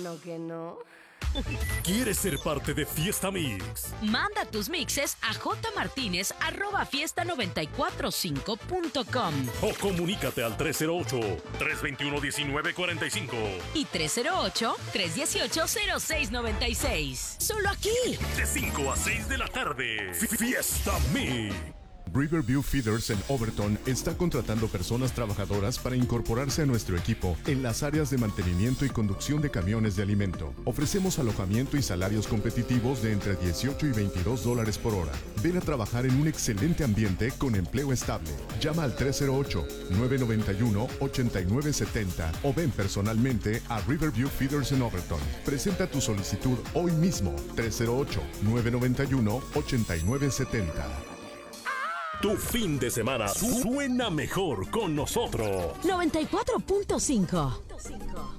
no, que no. ¿Quieres ser parte de Fiesta Mix? Manda tus mixes a jmartinez@fiesta945.com O comunícate al 308-321-1945 y 308-318-0696. Solo aquí. de 5 a 6 de la tarde. Fiesta Mix. Riverview Feeders en Overton está contratando personas trabajadoras para incorporarse a nuestro equipo en las áreas de mantenimiento y conducción de camiones de alimento. Ofrecemos alojamiento y salarios competitivos de entre $18 y $22 por hora. Ven a trabajar en un excelente ambiente con empleo estable. Llama al 308-991-8970 o ven personalmente a Riverview Feeders en Overton. Presenta tu solicitud hoy mismo. 308-991-8970. Tu fin de semana suena mejor con nosotros. 94.5